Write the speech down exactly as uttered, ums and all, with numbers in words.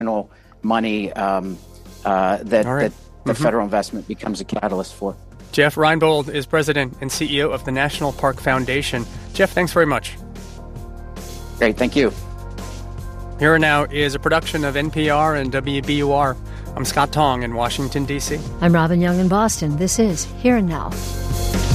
money um, uh, that, right. that the mm-hmm. federal investment becomes a catalyst for. Jeff Reinbold is president and C E O of the National Park Foundation. Jeff, thanks very much. Great, thank you. Here and Now is a production of N P R and W B U R. I'm Scott Tong in Washington, D C. I'm Robin Young in Boston. This is Here and Now.